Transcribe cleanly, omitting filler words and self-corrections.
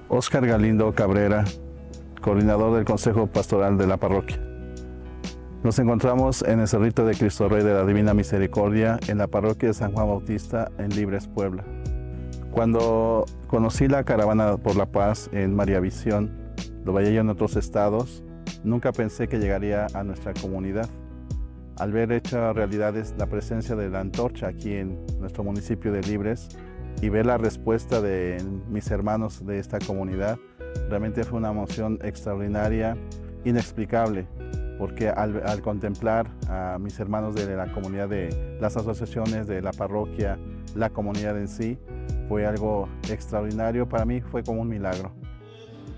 Óscar Galindo Cabrera, coordinador del Consejo Pastoral de la parroquia. Nos encontramos en el Cerrito de Cristo Rey de la Divina Misericordia, en la parroquia de San Juan Bautista, en Libres, Puebla. Cuando conocí la Caravana por la Paz en María Visión, lo veía yo en otros estados, nunca pensé que llegaría a nuestra comunidad. Al ver hecha realidades la presencia de la antorcha aquí en nuestro municipio de Libres y ver la respuesta de mis hermanos de esta comunidad, realmente fue una emoción extraordinaria, inexplicable, porque al contemplar a mis hermanos de la comunidad, de las asociaciones, de la parroquia, la comunidad en sí, fue algo extraordinario. Para mí fue como un milagro.